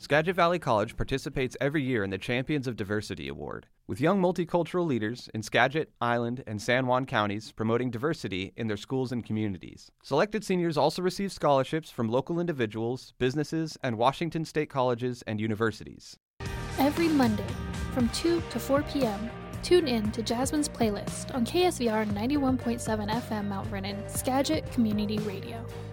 Skagit Valley College participates every year in the Champions of Diversity Award, with young multicultural leaders in Skagit, Island, and San Juan counties promoting diversity in their schools and communities. Selected seniors also receive scholarships from local individuals, businesses, and Washington state colleges and universities. Every Monday from 2 to 4 p.m., tune in to Jasmine's Playlist on KSVR 91.7 FM Mount Vernon, Skagit Community Radio.